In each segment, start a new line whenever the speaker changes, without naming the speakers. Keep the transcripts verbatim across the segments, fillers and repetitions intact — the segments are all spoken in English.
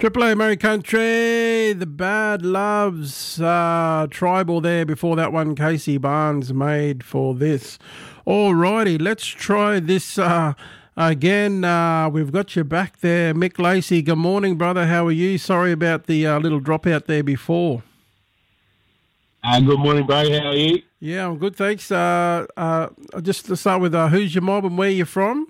Triple A Murray Country, the Bad Loves uh, Tribal there before that one Casey Barnes made for this. Alrighty, let's try this uh, again. Uh, we've got you back there, Mick Lacey. Good morning, brother. How are you? Sorry about the uh, little dropout there before.
Uh, good morning, bro. How are you?
Yeah, I'm good, thanks. Uh, uh, just to start with, uh, who's your mob and where you from?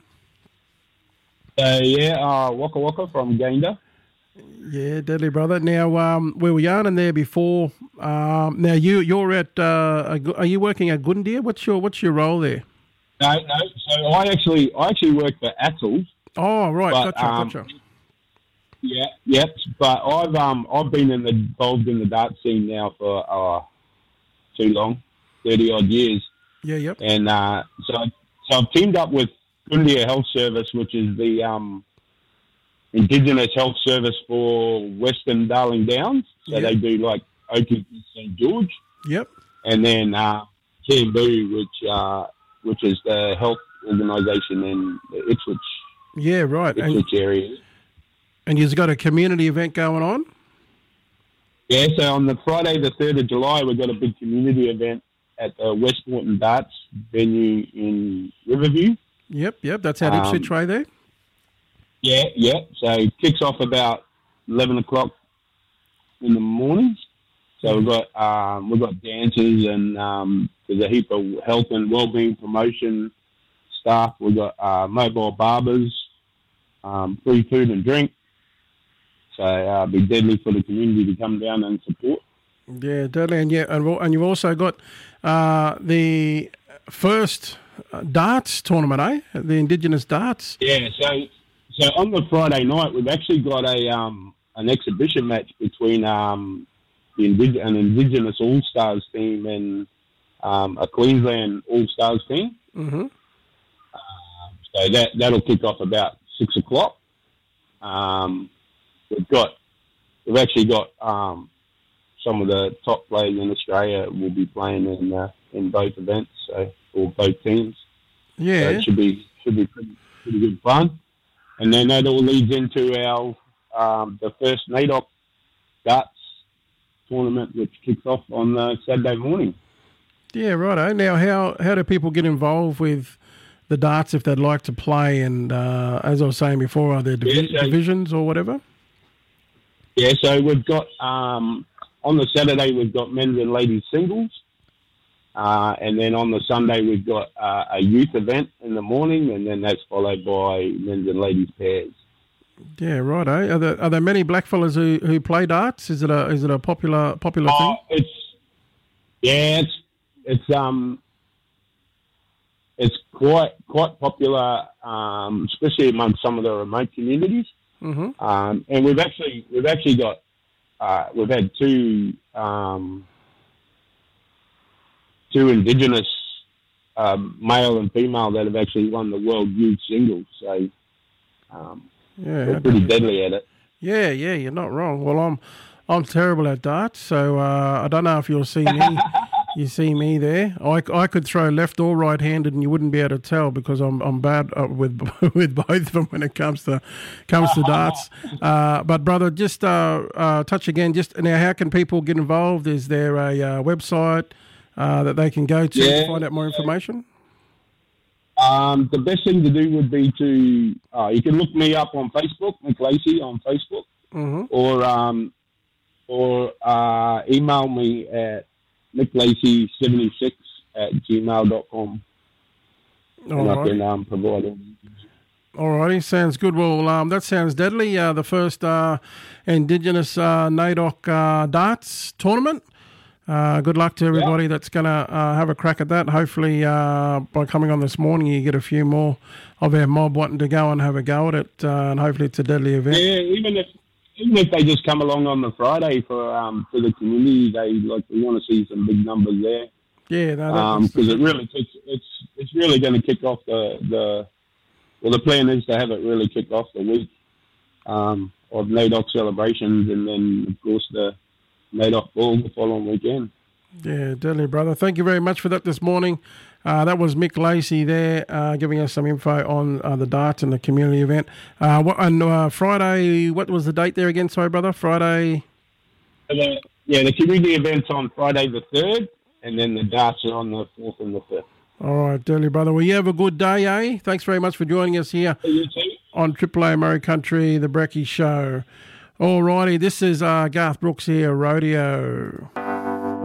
Uh, yeah, uh, Waka Waka from Gayndah.
Yeah, deadly, brother. Now, um, we were yarning there before. Um, now, you you're at. Uh, are you working at Gundia? What's your What's your role there?
No, no. So I actually I actually work for Attles.
Oh, right.
But,
gotcha,
um,
gotcha.
Yeah, yep. But I've um I've been in the, involved in the dart scene now for uh too long, thirty odd years.
Yeah, yep.
And uh, so so I've teamed up with Gundia Health Service, which is the um. Indigenous health service for Western Darling Downs. So
Yep.
they do like O T P Saint George.
Yep.
And then uh, Cambu, which uh, which is the health organisation in the Ipswich,
Yeah, right.
Ipswich
And,
area.
and you've got a community event going on?
Yeah, so on the Friday the third of July, we've got a big community event at the Westport Darts venue in Riverview.
Yep, yep. That's at
Um,
Ipswich Way there?
Yeah, yeah. So it kicks off about eleven o'clock in the mornings. So we've got um, we've got dancers and um, there's a heap of health and wellbeing promotion staff. We've got uh, mobile barbers, um, free food and drink. So uh, it'd be deadly for the community to come down and support.
Yeah, deadly. And, yeah, and, and you've also got uh, the first darts tournament, eh? The Indigenous darts.
Yeah, so so on the Friday night, we've actually got a um, an exhibition match between um, the Indig- an Indigenous All Stars team and um, a Queensland All Stars team.
Mm-hmm.
Uh, so that that'll kick off about six o'clock. Um, we've got we've actually got um, some of the top players in Australia will be playing in uh, in both events, so or both teams.
Yeah.
So it should be should be pretty, pretty good fun. And then that all leads into our um, the first NAIDOC darts tournament, which kicks off on uh, Saturday morning.
Yeah, righto. Now, how, how do people get involved with the darts if they'd like to play? And uh, as I was saying before, are there divi-
Yeah, so-
divisions or whatever?
Yeah, so we've got um, on the Saturday we've got men's and ladies singles. Uh, and then on the Sunday, we've got uh, a youth event in the morning, and then that's followed by men's and ladies pairs.
Yeah, righto. Are there, are there many blackfellas who, who play darts? Is it a is it a popular popular
Oh,
thing?
it's yeah, it's it's um it's quite quite popular, um, especially among some of the remote communities.
Mm-hmm.
Um, and we've actually we've actually got uh, we've had two. Um, two Indigenous um, male and female that have actually won the World Youth Singles. So um,
Yeah,
they're pretty deadly at it.
yeah, yeah. You're not wrong. Well, I'm I'm terrible at darts, so uh, I don't know if you'll see me. You see me there. I, I could throw left or right handed, and you wouldn't be able to tell because I'm I'm bad uh, with with both of them when it comes to comes to darts. Uh, but brother, just uh, uh, touch again. Just now, how can people get involved? Is there a uh, website uh, that they can go to
Yeah.
to find out more information?
Um, the best thing to do would be to uh, you can look me up on Facebook, Mick Lacey on Facebook,
Mm-hmm.
or um, or uh, email me at mick lacey seventy-six at gmail dot com. And I
All
can
right.
um, provide it.
Alrighty, sounds good. Well, um, that sounds deadly. Uh, the first uh, Indigenous uh, NAIDOC uh, darts tournament. Uh, good luck to everybody that's going to uh, have a crack at that. Hopefully, uh, by coming on this morning, you get a few more of our mob wanting to go and have a go at it. Uh, and hopefully, it's a deadly event.
Yeah, even if even if they just come along on the Friday for um for the community, they like we want to see some big numbers there.
Yeah, no,
Um,
that's,
because it really kicks, it's it's really going to kick off the the well the plan is to have it really kick off the week um, of NAIDOC celebrations, and then of course the NAIDOC ball the following weekend.
yeah, deadly, brother. Thank you very much for that this morning. Uh, that was Mick Lacey there, uh, giving us some info on uh, the darts and the community event. Uh, what, and uh, Friday, what was the date there again? Sorry, brother. Friday.
The, yeah, the community event's on Friday the third, and then the darts are on the fourth and the fifth.
All right, Durley, brother. Well, you have a good day, eh? Thanks very much for joining us here on Triple A Murray Country, the Brecky Show. All righty, this is uh, Garth Brooks here, Rodeo.